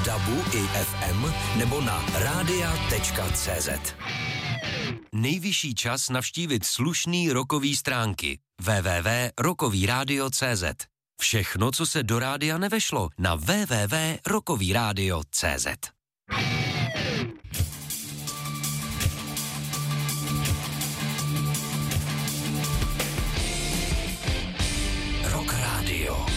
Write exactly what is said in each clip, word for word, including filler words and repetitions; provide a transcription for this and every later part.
dabu i ef em nebo na rádia tečka cé zet. Nejvyšší čas navštívit slušný rockový stránky w w w tečka rockový rádio tečka cé zet. Všechno, co se do rádia nevešlo, na w w w tečka rockový rádio tečka cé zet. Rock Radio.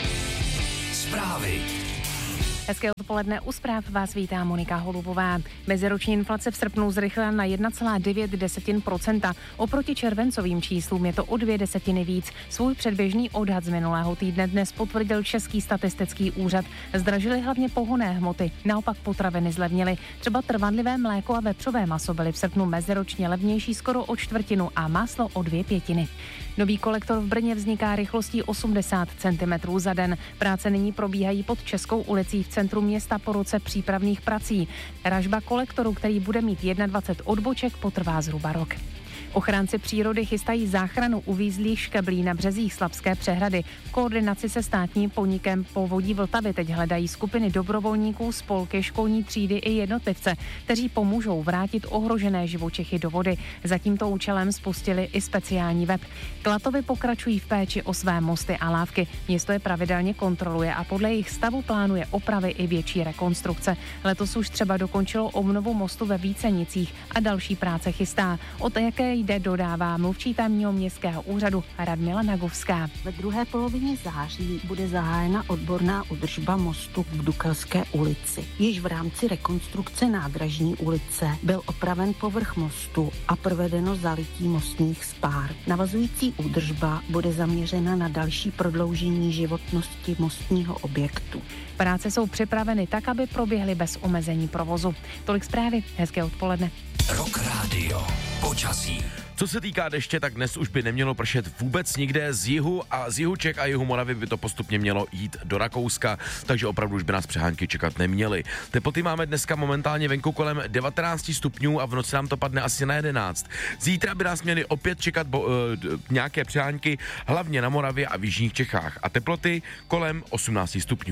Zprávy. Hezké odpoledne, u zpráv vás vítá Monika Holubová. Meziroční inflace v srpnu zrychlila na jedna celá devět procenta. Oproti červencovým číslům je to o dvě desetiny víc. Svůj předběžný odhad z minulého týdne dnes potvrdil Český statistický úřad. Zdražily hlavně pohonné hmoty, naopak potraviny zlevnily. Třeba trvanlivé mléko a vepřové maso byly v srpnu meziročně levnější skoro o čtvrtinu a máslo o dvě pětiny. Nový kolektor v Brně vzniká rychlostí osmdesát centimetrů za den. Práce nyní probíhají pod Českou ulicí v centru města po roce přípravných prací. Ražba kolektoru, který bude mít dvacet jedna odboček, potrvá zhruba rok. Ochránci přírody chystají záchranu uvízlých škeblí na březích Slapské přehrady. V koordinaci se státním podnikem Povodí Vltavy teď hledají skupiny dobrovolníků, spolky, školní třídy i jednotlivce, kteří pomůžou vrátit ohrožené živočichy do vody. Za tímto účelem spustili i speciální web. Klatovy pokračují v péči o své mosty a lávky. Město je pravidelně kontroluje a podle jejich stavu plánuje opravy i větší rekonstrukce. Letos už třeba dokončilo obnovu mostu ve Vícenicích a další práce chystá. Od jaké jde, dodává mluvčí tamního městského úřadu Radmila Nagovská. Ve druhé polovině září bude zahájena odborná údržba mostu v Dukelské ulici. Již v rámci rekonstrukce nádražní ulice byl opraven povrch mostu a provedeno zalití mostních spár. Navazující údržba bude zaměřena na další prodloužení životnosti mostního objektu. Práce jsou připraveny tak, aby proběhly bez omezení provozu. Tolik zprávy, hezké odpoledne. Rock Radio. Počasí. Co se týká deště, tak dnes už by nemělo pršet vůbec nikde. Z jihu a z jihu Čech a jihu Moravy by to postupně mělo jít do Rakouska, takže opravdu už by nás přehánky čekat neměly. Teploty máme dneska momentálně venku kolem devatenáct stupňů a v noci nám to padne asi na jedenáct. Zítra by nás měly opět čekat bo, uh, nějaké přehánky, hlavně na Moravě a v jižních Čechách. A teploty kolem osmnáct stupňů.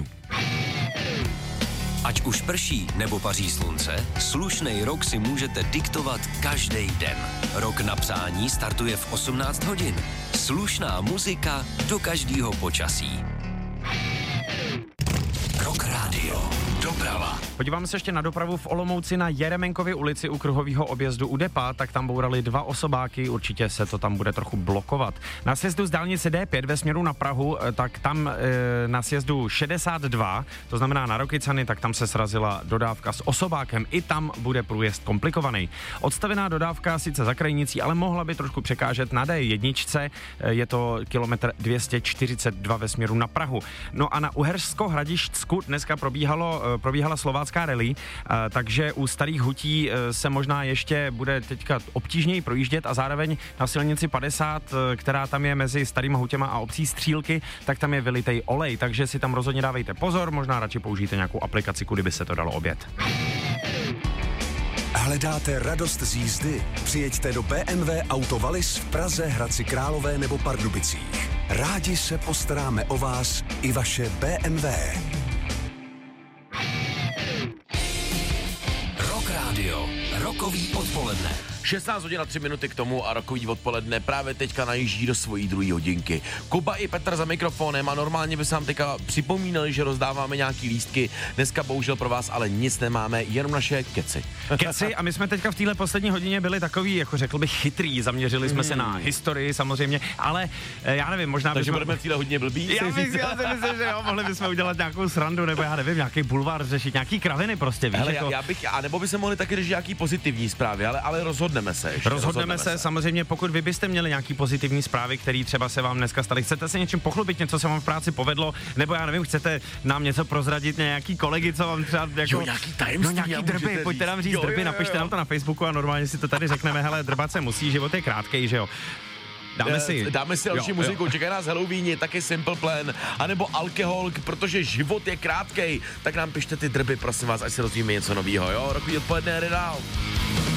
Ať už prší nebo paří slunce, slušnej rok si můžete diktovat každý den. Rok na přání startuje v osmnáct hodin. Slušná muzika do každého počasí. Rock Radio. Doprava. Podíváme se ještě na dopravu v Olomouci na Jeremenkově ulici u kruhového objezdu u Depa, tak tam bourali dva osobáky, určitě se to tam bude trochu blokovat. Na sjezdu z dálnice D pět ve směru na Prahu, tak tam e, na sjezdu šedesát dva, to znamená na Rokycany, tak tam se srazila dodávka s osobákem, i tam bude průjezd komplikovaný. Odstavená dodávka sice za krajnicí, ale mohla by trošku překážet na D jedna, je to kilometr dvě stě čtyřicet dva ve směru na Prahu. No a na Uhersko-Hradišťsku dneska probíhalo, probíhala slovácká rally, takže u Starých Hutí se možná ještě bude teďka obtížněji projíždět a zároveň na silnici padesát, která tam je mezi Starýma Hutěma a obcí Střílky, tak tam je vylitej olej, takže si tam rozhodně dávejte pozor, možná radši použijte nějakou aplikaci, kudy by se to dalo objet. Hledáte radost z jízdy? Přijeďte do bé em vé Auto Wallis v Praze, Hradci Králové nebo Pardubicích. Rádi se postaráme o vás i vaše bé em vé. Rock Radio. Rockový odpoledne. šestnáct hodin a tři minuty k tomu a rokový odpoledne právě teďka najíždí do svojí druhé hodinky. Kuba i Petr za mikrofonem a normálně by se vám teďka připomínali, že rozdáváme nějaký lístky. Dneska bohužel pro vás ale nic nemáme, jenom naše keci. Keci a my jsme teďka v téhle poslední hodině byli takový, jako řekl bych, chytrý. Zaměřili jsme mm. se na historii samozřejmě, ale já nevím, možná Takže bychom... budeme v téhle hodině blbý. Já bych si myslím, že jo, mohli bychom udělat nějakou srandu, nebo já nevím, nějaký bulvár řešit, nějaký kraviny prostě, víš, Hele, jako... já, já bych, a nebo by se mohli taky řešit nějaký pozitivní zprávy, ale, ale rozhodneme se ještě. Rozhodneme, rozhodneme se, se, samozřejmě, pokud vy byste měli nějaký pozitivní zprávy, které třeba se vám dneska staly, chcete se něčím pochlubit, něco se vám v práci povedlo, nebo já nevím, chcete nám něco prozradit, nějaký kolegy, co vám třeba jako... Jo, nějaký tajemství. No, nějaký drby, pojďte nám říct jo, drby, jo, jo. Napište nám to na Facebooku a normálně si to tady řekneme, hele, drbat se musí, život je krátkej, že jo. Dáme si, Dáme si další muziku, čeká nás Halloweeni, taky Simple Plan, anebo alkohol, protože život je krátkej, tak nám pište ty drby, prosím vás, ať se rozvíme něco novýho, jo, rokový odpoledne, jde dál.